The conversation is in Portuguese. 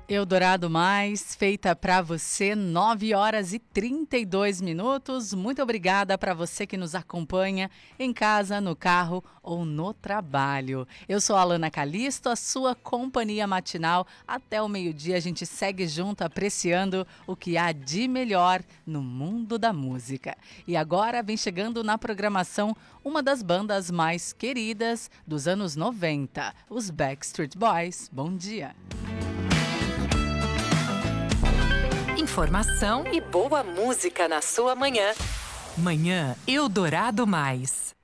Eldorado Mais, feita para você, 9h32. Muito obrigada para você que nos acompanha em casa, no carro ou no trabalho. Eu sou a Alana Calisto, a sua companhia matinal. Até o meio-dia a gente segue junto apreciando o que há de melhor no mundo da música. E agora vem chegando na programação uma das bandas mais queridas dos anos 90, os Backstreet Boys. Bom dia! Informação e boa música na sua manhã. Manhã Eldorado Mais.